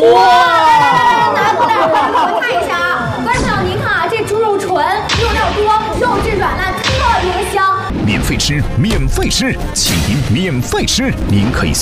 哇！拿过来，我看一下啊，观众朋友您看啊，这猪肉纯，肉料多，肉质软烂，特别香。 免费吃，免费吃，请您免费吃，您可以。